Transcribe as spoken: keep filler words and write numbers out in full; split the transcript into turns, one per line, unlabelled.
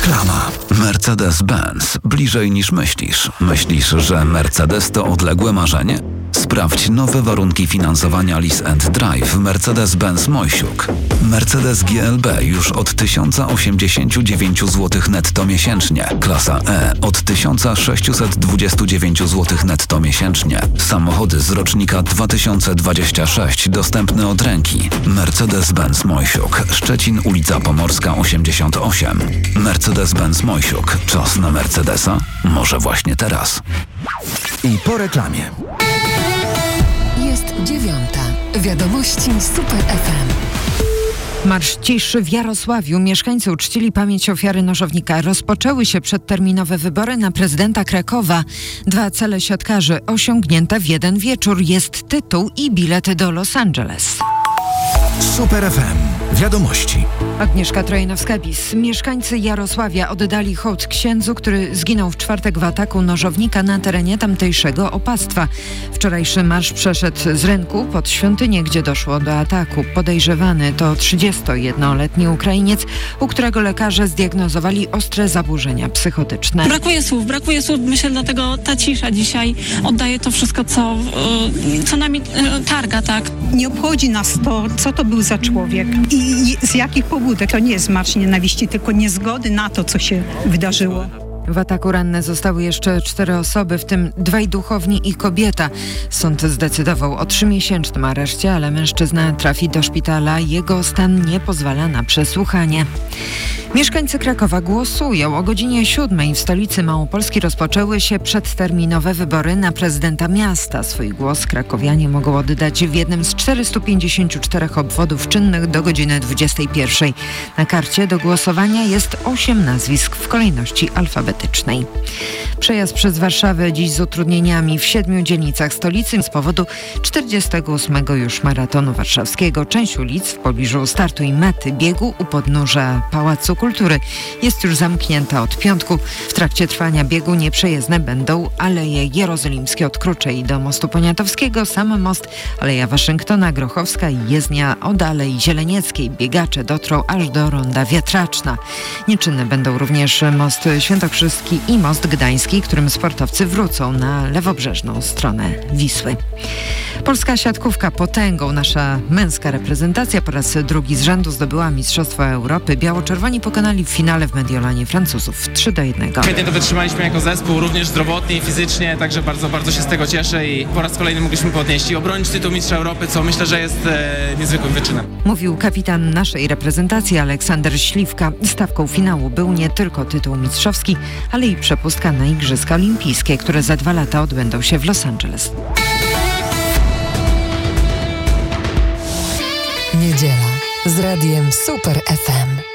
Reklama. Mercedes-Benz. Bliżej niż myślisz. Myślisz, że Mercedes to odległe marzenie? Sprawdź nowe warunki finansowania Lease and Drive w Mercedes-Benz Mojsiuk. Mercedes G L B już od tysiąc osiemdziesiąt dziewięć złotych netto miesięcznie. Klasa E od tysiąc sześćset dwadzieścia dziewięć złotych netto miesięcznie. Samochody z rocznika dwa tysiące dwudziestego szóstego dostępne od ręki. Mercedes-Benz Mojsiuk. Szczecin, ulica Pomorska osiemdziesiąt osiem. Mercedes-Benz Mojsiuk. Czas na Mercedesa? Może właśnie teraz.
I po reklamie.
Jest dziewiąta. Wiadomości Super F M.
Marsz ciszy w Jarosławiu. Mieszkańcy uczcili pamięć ofiary nożownika. Rozpoczęły się przedterminowe wybory na prezydenta Krakowa. Dwa cele siatkarzy osiągnięte w jeden wieczór. Jest tytuł i bilety do Los Angeles.
Super F M. Wiadomości.
Agnieszka Trojanowska-Bis. Mieszkańcy Jarosławia oddali hołd księdzu, który zginął w czwartek w ataku nożownika na terenie tamtejszego opactwa. Wczorajszy marsz przeszedł z rynku pod świątynię, gdzie doszło do ataku. Podejrzewany to trzydziestojednoletni Ukrainiec, u którego lekarze zdiagnozowali ostre zaburzenia psychotyczne.
Brakuje słów, brakuje słów. Myślę, dlatego ta cisza dzisiaj oddaje to wszystko, co, co nami targa, tak?
Nie obchodzi nas to, co to był za człowiek i z jakich pobudek. To nie jest marsz nienawiści, tylko niezgody na to, co się wydarzyło.
W ataku ranne zostały jeszcze cztery osoby, w tym dwaj duchowni i kobieta. Sąd zdecydował o trzymiesięcznym areszcie, ale mężczyzna trafi do szpitala. Jego stan nie pozwala na przesłuchanie. Mieszkańcy Krakowa głosują. O godzinie siódmej w stolicy Małopolski rozpoczęły się przedterminowe wybory na prezydenta miasta. Swój głos krakowianie mogą oddać w jednym z czterystu pięćdziesięciu czterech obwodów czynnych do godziny dwudziestej pierwszej. Na karcie do głosowania jest osiem nazwisk w kolejności alfabetycznej. Przejazd przez Warszawę dziś z utrudnieniami w siedmiu dzielnicach stolicy z powodu czterdziestego ósmego już maratonu warszawskiego. Część ulic w pobliżu startu i mety biegu u podnóża Pałacu Kultury jest już zamknięta od piątku. W trakcie trwania biegu nieprzejezdne będą Aleje Jerozolimskie od Kruczej do Mostu Poniatowskiego, sam most, Aleja Waszyngtona, Grochowska i jezdnia od Alei Zielenieckiej. Biegacze dotrą aż do Ronda Wiatraczna. Nieczynne będą również most Świętokrzyski i most Gdański, którym sportowcy wrócą na lewobrzeżną stronę Wisły. Polska siatkówka potęgą. Nasza męska reprezentacja po raz drugi z rzędu zdobyła Mistrzostwo Europy. Biało-czerwoni pokonali w finale w Mediolanie Francuzów trzy do jednego.
Świetnie to wytrzymaliśmy jako zespół, również zdrowotnie i fizycznie, także bardzo, bardzo się z tego cieszę i po raz kolejny mogliśmy podnieść i obronić tytuł Mistrza Europy, co myślę, że jest e, niezwykłym wyczynem.
Mówił kapitan naszej reprezentacji Aleksander Śliwka. Stawką finału był nie tylko tytuł mistrzowski, ale i przepustka na Igrzyska Olimpijskie, które za dwa lata odbędą się w Los Angeles.
Niedziela z radiem Super F M.